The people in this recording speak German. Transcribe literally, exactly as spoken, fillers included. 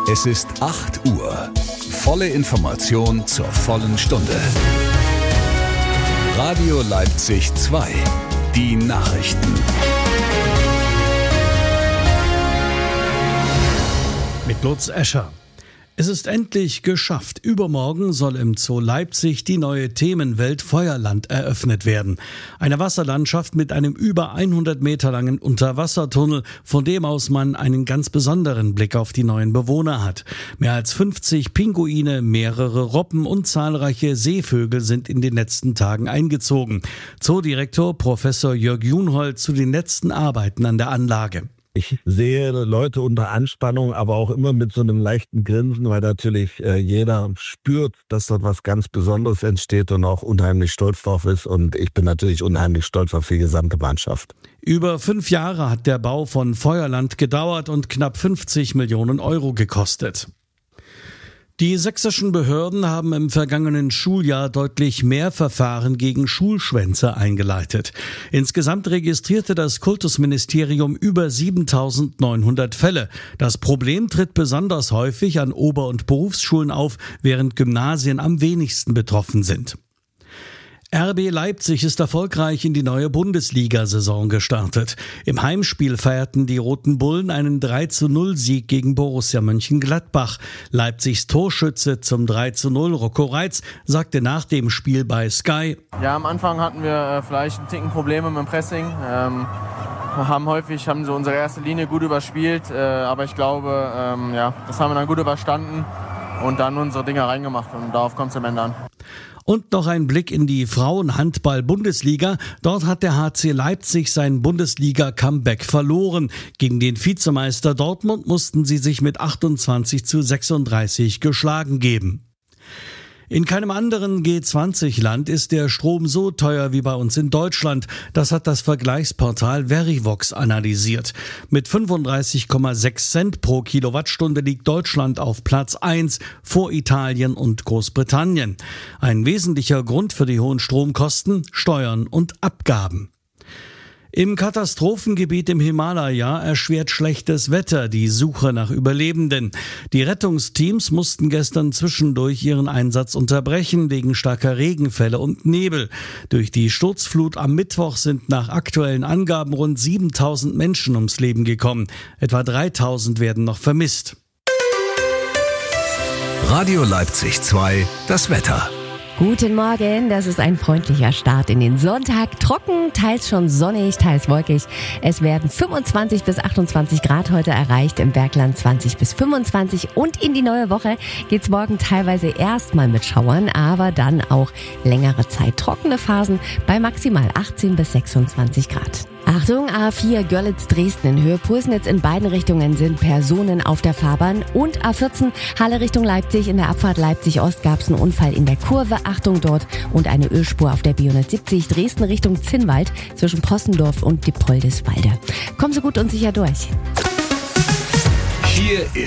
Es ist acht Uhr. Volle Information zur vollen Stunde. Radio Leipzig zwei. Die Nachrichten. Mit Lutz Escher. Es ist endlich geschafft. Übermorgen soll im Zoo Leipzig die neue Themenwelt Feuerland eröffnet werden. Eine Wasserlandschaft mit einem über hundert Meter langen Unterwassertunnel, von dem aus man einen ganz besonderen Blick auf die neuen Bewohner hat. Mehr als fünfzig Pinguine, mehrere Robben und zahlreiche Seevögel sind in den letzten Tagen eingezogen. Zoodirektor Professor Jörg Junhold zu den letzten Arbeiten an der Anlage. Ich sehe Leute unter Anspannung, aber auch immer mit so einem leichten Grinsen, weil natürlich äh, jeder spürt, dass dort was ganz Besonderes entsteht und auch unheimlich stolz drauf ist. Und ich bin natürlich unheimlich stolz auf die gesamte Mannschaft. Über fünf Jahre hat der Bau von Feuerland gedauert und knapp fünfzig Millionen Euro gekostet. Die sächsischen Behörden haben im vergangenen Schuljahr deutlich mehr Verfahren gegen Schulschwänze eingeleitet. Insgesamt registrierte das Kultusministerium über siebentausendneunhundert Fälle. Das Problem tritt besonders häufig an Ober- und Berufsschulen auf, während Gymnasien am wenigsten betroffen sind. R B Leipzig ist erfolgreich in die neue Bundesliga-Saison gestartet. Im Heimspiel feierten die Roten Bullen einen drei zu null Sieg gegen Borussia Mönchengladbach. Leipzigs Torschütze zum drei zu null, Rocco Reitz, sagte nach dem Spiel bei Sky: Ja, am Anfang hatten wir äh, vielleicht einen Ticken Probleme mit dem Pressing. Ähm, wir haben häufig haben so unsere erste Linie gut überspielt, äh, aber ich glaube, ähm, ja, das haben wir dann gut überstanden und dann unsere Dinger reingemacht und darauf kommt es am Ende an. Und noch ein Blick in die Frauenhandball-Bundesliga. Dort hat der H C Leipzig sein Bundesliga-Comeback verloren. Gegen den Vizemeister Dortmund mussten sie sich mit achtundzwanzig zu sechsunddreißig geschlagen geben. In keinem anderen G zwanzig Land ist der Strom so teuer wie bei uns in Deutschland. Das hat das Vergleichsportal Verivox analysiert. Mit fünfunddreißig Komma sechs Cent pro Kilowattstunde liegt Deutschland auf Platz eins vor Italien und Großbritannien. Ein wesentlicher Grund für die hohen Stromkosten: Steuern und Abgaben. Im Katastrophengebiet im Himalaya erschwert schlechtes Wetter die Suche nach Überlebenden. Die Rettungsteams mussten gestern zwischendurch ihren Einsatz unterbrechen wegen starker Regenfälle und Nebel. Durch die Sturzflut am Mittwoch sind nach aktuellen Angaben rund siebentausend Menschen ums Leben gekommen. Etwa dreitausend werden noch vermisst. Radio Leipzig zwei, das Wetter. Guten Morgen, das ist ein freundlicher Start in den Sonntag. Trocken, teils schon sonnig, teils wolkig. Es werden fünfundzwanzig bis achtundzwanzig Grad heute erreicht, im Bergland zwanzig bis fünfundzwanzig. Und in die neue Woche geht's morgen teilweise erstmal mit Schauern, aber dann auch längere Zeit trockene Phasen bei maximal achtzehn bis sechsundzwanzig Grad. Achtung, A vier Görlitz-Dresden in Höhe Pulsnitz in beiden Richtungen sind Personen auf der Fahrbahn und A vierzehn Halle Richtung Leipzig in der Abfahrt Leipzig-Ost gab es einen Unfall in der Kurve. Achtung dort und eine Ölspur auf der B hundertsiebzig Dresden Richtung Zinnwald zwischen Possendorf und Diepoldeswalde. Kommen Sie gut und sicher durch. Hier